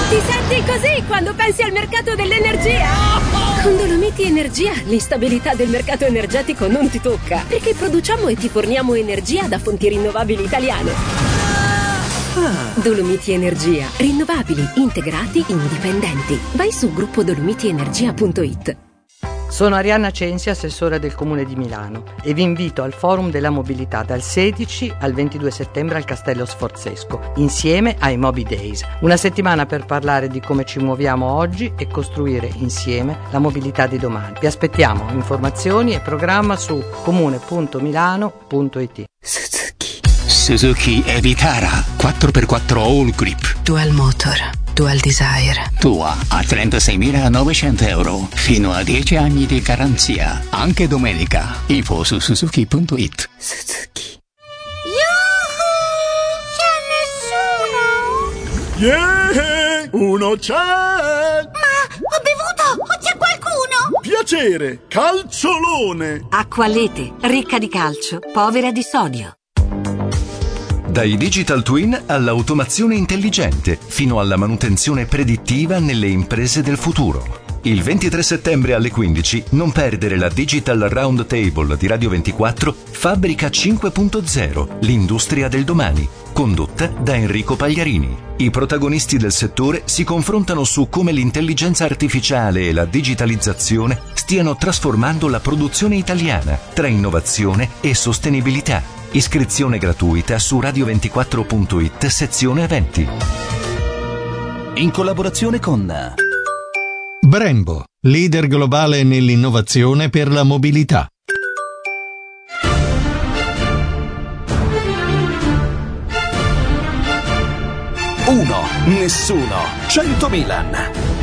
Ti senti così quando pensi al mercato dell'energia? Con Dolomiti Energia l'instabilità del mercato energetico non ti tocca, perché produciamo e ti forniamo energia da fonti rinnovabili italiane. Dolomiti Energia, rinnovabili, integrati, indipendenti. Vai su gruppodolomitienergia.it. Sono Arianna Censi, assessore del Comune di Milano, e vi invito al Forum della Mobilità dal 16 al 22 settembre al Castello Sforzesco, insieme ai Mobi Days. Una settimana per parlare di come ci muoviamo oggi e costruire insieme la mobilità di domani. Vi aspettiamo. Informazioni e programma su comune.milano.it. Suzuki Evitara 4x4 All Grip Dual Motor, Dual Desire. tua a 36.900 euro, fino a 10 anni di garanzia, anche domenica. Info su suzuki.it. Suzuki. C'è nessuno? Yeah, uno c'è! Ma ho bevuto! O c'è qualcuno? Piacere, calciolone! Acqua Lete, ricca di calcio, povera di sodio. Dai digital twin all'automazione intelligente, fino alla manutenzione predittiva nelle imprese del futuro. Il 23 settembre alle 15 non perdere la Digital Round Table di Radio 24 Fabbrica 5.0, l'industria del domani, condotta da Enrico Pagliarini. I protagonisti del settore si confrontano su come l'intelligenza artificiale e la digitalizzazione stiano trasformando la produzione italiana tra innovazione e sostenibilità. Iscrizione gratuita su radio24.it sezione eventi. In collaborazione con Brembo, leader globale nell'innovazione per la mobilità. 1, nessuno, 100 Milan.